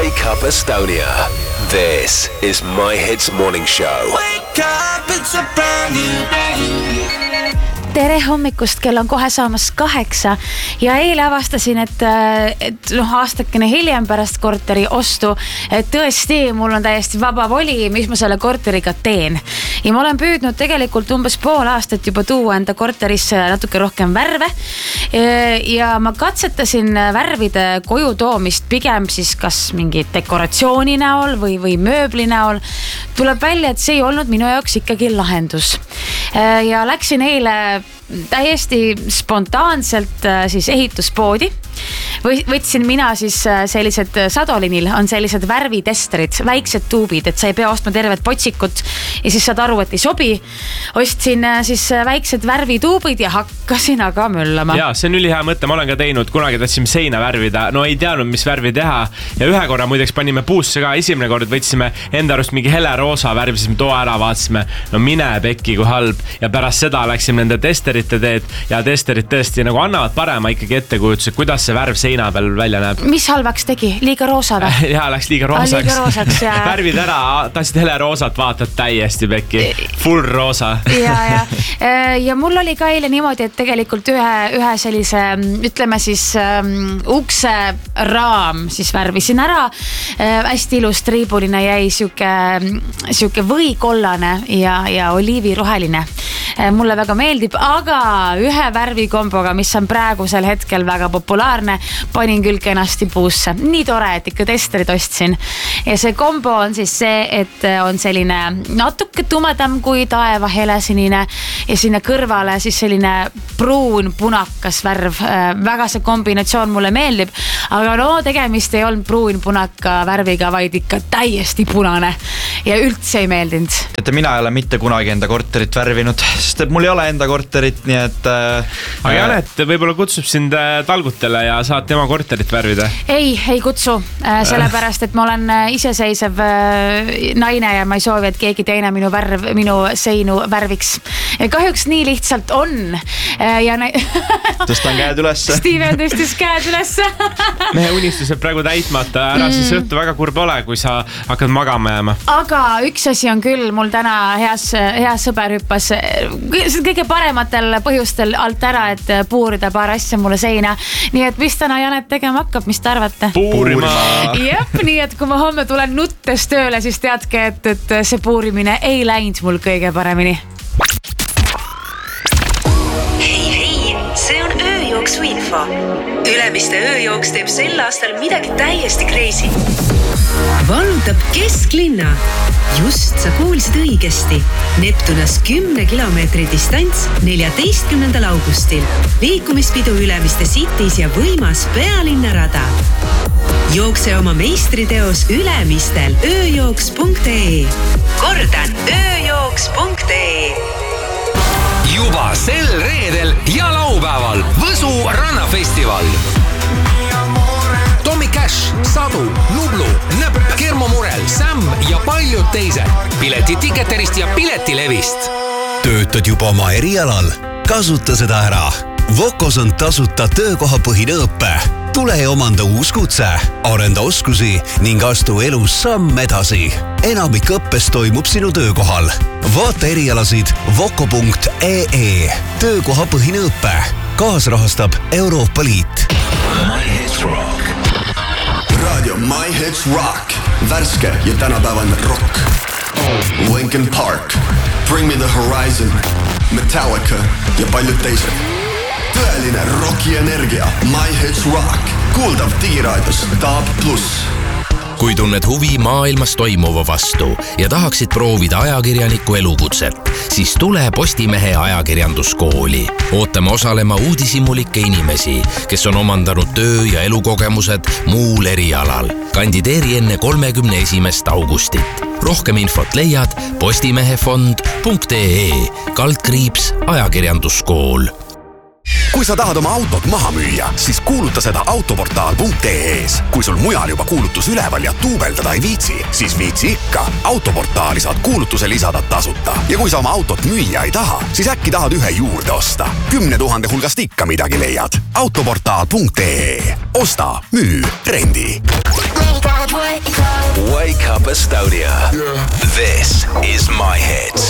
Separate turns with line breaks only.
Wake Up Estonia. This is My Hits Morning Show.
Wake up, it's a brand new day.
Tere hommikust, kell on kohe saamas 8 ja eile avastasin, et aastakene hiljem pärast korteri ostu, et tõesti, mul on täiesti vaba voli, mis ma selle korteriga teen. Ja ma olen püüdnud tegelikult umbes pool aastat juba tuua enda korterisse natuke rohkem värve ja ma katsetasin värvide koju toomist pigem siis kas mingi dekoratsiooni näol või mööbli näol. Tuleb välja, et see ei olnud minu jaoks ikkagi lahendus. Ja läksin eile täiesti spontaanselt siis ehituspoodi. Võtsin mina siis sellised Sadolinil on sellised värvitesterid, väiksed tuubid, et sa ei pea ostma tervet potsikut ja siis saad aru, et ei sobi. Ostsin siis väiksed värvituubid ja hakkasin aga möllama.
Jaa, see on ülihea mõte, ma olen ka teinud, kunagi tahtsime seina värvida, no ei teadnud, mis värvi teha ja ühe korra muideks panime puusse ka, esimene kord võtsime enda arust mingi hele roosa, värvisime too ära, vaatasime, no mine pekki kui halb ja pärast seda läksime nende testerite teed ja testerid tõesti nagu annavad parema ikkagi ettekujutuse, kuidas see värv seina peal välja näeb.
Mis halvaks tegi? Liiga roosa või?
Jaa, läks liiga roosaks.
Liiga roosaks, jaa.
Värvid ära, tahtsid hele roosat, vaatad täiesti pekki. Full roosa.
Ja mul oli ka eile niimoodi, et tegelikult ühe sellise, ütleme siis ukse raam siis värvisin ära. Hästi ilus triibuline jäi siuke võikollane ja oliiviroheline. Mulle väga meeldib, aga ühe värvikomboga, mis on praegusel hetkel väga populaarne, panin küll kenasti puusse. Nii tore, et ikka testerid ostsin. Ja see kombo on siis see, et on selline natuke tumedam kui taeva helesinine ja sinna kõrvale siis selline pruun punakas värv. Väga see kombinatsioon mulle meeldib, aga no tegemist ei olnud pruun punaka värviga, vaid ikka täiesti punane ja üldse ei meeldinud.
Et mina ei ole mitte kunagi enda korterit värvinud, sest et mul ei ole enda korterit, nii et...
Aga Janet võib-olla kutsub sind talgutele ja saad tema korterit värvida?
Ei kutsu, sellepärast, et ma olen iseseisev naine ja ma ei soovi, et keegi teine minu seinu värviks. Kahjuks nii lihtsalt on. Ja
Tõstan käed ülesse.
Steven tõstis käed ülesse.
Mehe unistused praegu täitmata, ära siis õhtu väga kurb ole, kui sa hakkad magama jääma.
Aga üks asi on küll, mul täna hea sõber hüppas kõige parematel põhjustel alt ära, et puurida paar asja mulle seina. Nii et mis täna Janet tegema hakkab, mis te arvate?
Puurima!
Jep, nii et kui ma homme tulen nuttes tööle, siis teadke, et see puurimine ei läinud mul kõige paremini.
Hei, see on ööjooksu info. Ülemiste ööjooks teeb sel aastal midagi täiesti crazy. Vallutab kesklinna. Just sa kuulsid õigesti. Neptunas 10 kilomeetri distants 14. augustil. Liikumispidu Ülemiste Cities ja võimas pealinnarada. Jookse oma meistriteos Ülemistel ööjooks.ee. Kordan ööjooks.ee.
Juba sel reedel ja laupäeval Võsu rannafestival. Tommy Cash, Sadu, Nublu, Nõpp, Kermo Murel, Sam ja paljud teised. Pileti Ticketerist ja Piletilevist.
Töötad juba oma erialal? Kasuta seda ära. Vokos on tasuta töökohapõhine õppe. Tule ja omanda uus kutse, arenda oskusi ning astu elus samm edasi. Enamik õppes toimub sinu töökohal. Vaata erialasid voko.ee. Töökohapõhine õppe. Kaasrahastab Euroopa Liit.
My Hits Rock.
Radio My Hits Rock. Värske ja tänapäevane rock. Linkin Park, Bring Me The Horizon, Metallica ja paljud teised. Tõeline rocki energia. My Hits Rock. Kuuldav digiraadios DAB+.
Kui tunned huvi maailmas toimuva vastu ja tahaksid proovida ajakirjaniku elukutset, siis tule Postimehe ajakirjanduskooli. Ootame osalema uudishimulikke inimesi, kes on omandanud töö- ja elukogemused muul erialal. Kandideeri enne 31. augustit. Rohkem infot leiad postimehefond.ee /ajakirjanduskool.
Kui sa tahad oma autot maha müüa, siis kuuluta seda autoportaal.ee-s. Kui sul mujal juba kuulutus üleval ja tuubeldada ei viitsi, siis viitsi ikka. Autoportaali saad kuulutuse lisada tasuta. Ja kui sa oma autot müüa ei taha, siis äkki tahad ühe juurde osta. 10 000 hulgast ikka midagi leiad. Autoportaal.ee. Osta, müü, rendi.
Wake up Estonia. This is My Hits.